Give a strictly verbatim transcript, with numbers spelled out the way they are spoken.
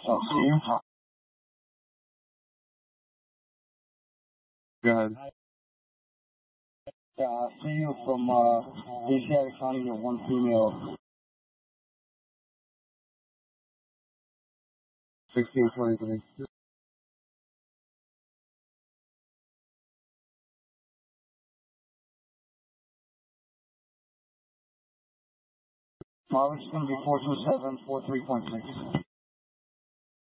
I'll see you. Go ahead. Yeah, I'll see you from uh, Asiatic County here, one female. sixteen twenty-three. Mileage is going to be four two seven four three point six.